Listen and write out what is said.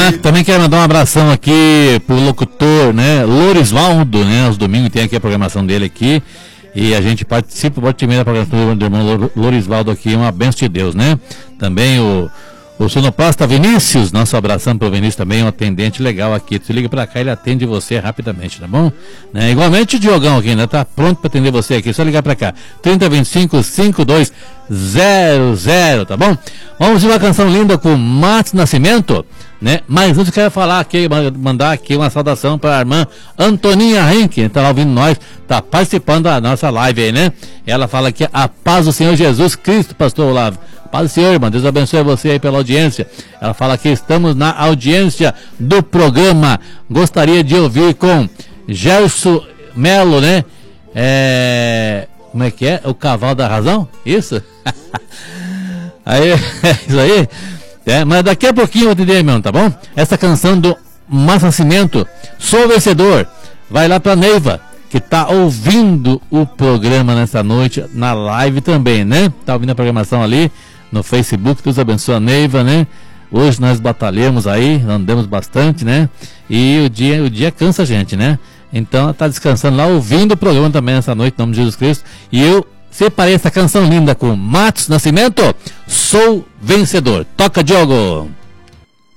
Também quero mandar um abração aqui pro locutor, né, Lorisvaldo, né, aos domingos tem aqui a programação dele aqui, e a gente participa da programação do irmão Lorisvaldo aqui, uma bênção de Deus, né? Também o sonoplasta Vinícius, nosso abração pro Vinícius também, um atendente legal aqui. Se liga pra cá, ele atende você rapidamente, tá bom? Né? Igualmente o Diogão aqui, né? Tá pronto pra atender você aqui, só ligar pra cá. 3025-5200, tá bom? Vamos de uma canção linda com Matos Nascimento, né? Mas antes eu quero falar aqui, mandar aqui uma saudação para a irmã Antoninha Henke, que tá lá ouvindo nós, tá participando da nossa live aí, né? Ela fala aqui, a paz do Senhor Jesus Cristo, pastor Olavo. Paz do Senhor, irmão, Deus abençoe você aí pela audiência. Ela fala que estamos na audiência do programa. Gostaria de ouvir com Gerson Melo, né? Como é que é? O Cavalo da Razão? Isso? Aí, isso aí. Mas daqui a pouquinho eu vou atender, irmão, tá bom? Essa canção do Matos Nascimento, Sou Vencedor, vai lá pra Neiva, que tá ouvindo o programa nessa noite, na live também, né? Tá ouvindo a programação ali no Facebook. Deus abençoe a Neiva, né? Hoje nós batalhamos aí, andamos bastante, né? E o dia cansa a gente, né? Então ela tá descansando lá, ouvindo o programa também nessa noite, em nome de Jesus Cristo. E eu separei essa canção linda com Matos Nascimento, Sou Vencedor. Toca, Diogo!